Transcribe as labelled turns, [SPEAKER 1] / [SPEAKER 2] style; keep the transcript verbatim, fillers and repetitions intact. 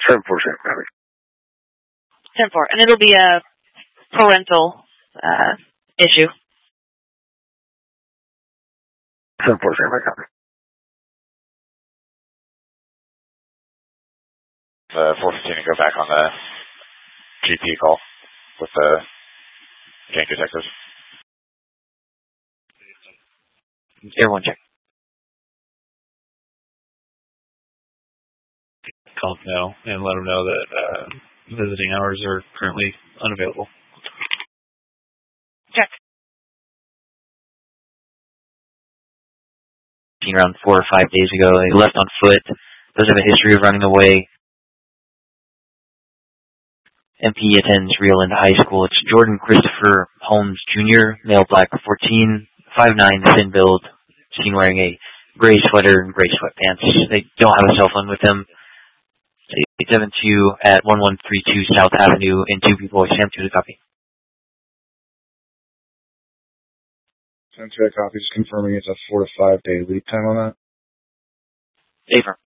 [SPEAKER 1] seven four seven, copy.
[SPEAKER 2] ten four, and it'll be a parental uh, issue.
[SPEAKER 1] seven four seven, copy.
[SPEAKER 3] The four fifteen to go back on the G P call with the gang detectives.
[SPEAKER 4] Everyone check.
[SPEAKER 5] Call now and let them know that uh, visiting hours are currently unavailable.
[SPEAKER 2] Check.
[SPEAKER 4] Around four or five days ago, he left on foot. Does have a history of running away. M P attends Rio Linda High School. It's Jordan Christopher Holmes Junior, male, black, fourteen, five nine, thin build, seen wearing a gray sweater and gray sweatpants. They don't have a cell phone with them. eight seven two at one one three two South Avenue in two people. Sam two to copy.
[SPEAKER 6] Sam two to copy. Just confirming it's a four to five day lead time on that.
[SPEAKER 4] Affirm.